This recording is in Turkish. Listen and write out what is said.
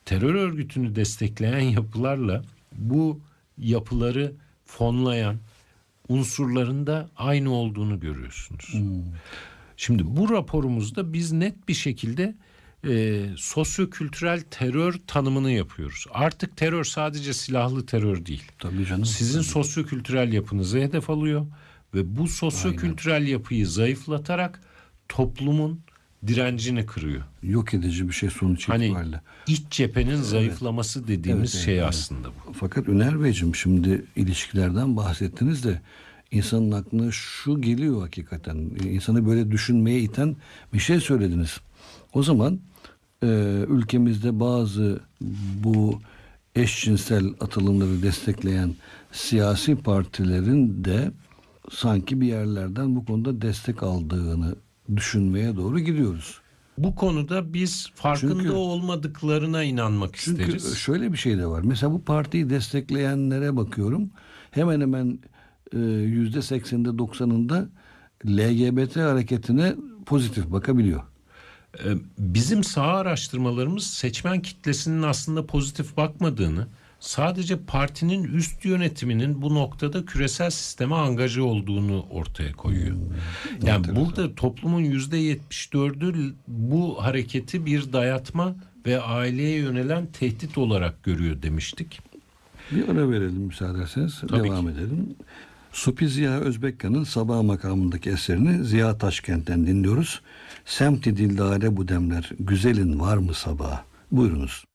terör örgütünü destekleyen yapılarla bu yapıları fonlayan unsurların da aynı olduğunu görüyorsunuz. Şimdi bu raporumuzda biz net bir şekilde sosyokültürel terör tanımını yapıyoruz. Artık terör sadece silahlı terör değil. Tabii canım. Sizin sosyokültürel yapınızı hedef alıyor ve bu sosyokültürel yapıyı zayıflatarak toplumun direncini kırıyor. Yok edici bir şey sonuç itibariyle. İç cephenin zayıflaması dediğimiz şey aslında bu. Fakat Üner Beyciğim, şimdi ilişkilerden bahsettiniz de insanın aklına şu geliyor hakikaten. İnsanı böyle düşünmeye iten bir şey söylediniz. O zaman ülkemizde bazı bu eşcinsel atılımları destekleyen siyasi partilerin de sanki bir yerlerden bu konuda destek aldığını düşünmeye doğru gidiyoruz. Bu konuda biz farkında olmadıklarına inanmak isteriz. Çünkü şöyle bir şey de var. Mesela bu partiyi destekleyenlere bakıyorum. Hemen hemen %80'inde 90'ında LGBT hareketine pozitif bakabiliyor. Bizim saha araştırmalarımız seçmen kitlesinin aslında pozitif bakmadığını, sadece partinin üst yönetiminin bu noktada küresel sisteme angaje olduğunu ortaya koyuyor. Yani burada toplumun %74'ü bu hareketi bir dayatma ve aileye yönelen tehdit olarak görüyor demiştik. Bir ara verelim müsaade ederseniz. Devam edelim. Supi Ziya Özbekkan'ın Sabah makamındaki eserini Ziya Taşkent'ten dinliyoruz. Semti dildare bu demler, güzelin var mı sabah? Buyurunuz.